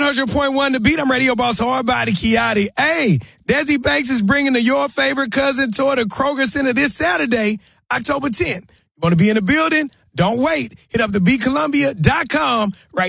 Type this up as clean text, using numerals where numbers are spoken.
100.1 The Beat. I'm radio boss Hardbody Kiati. Hey, Desi Banks is bringing the Your Favorite Cousin tour to Kroger Center this Saturday, October 10th. You want to be in the building? Don't wait. Hit up thebeatcolumbia.com right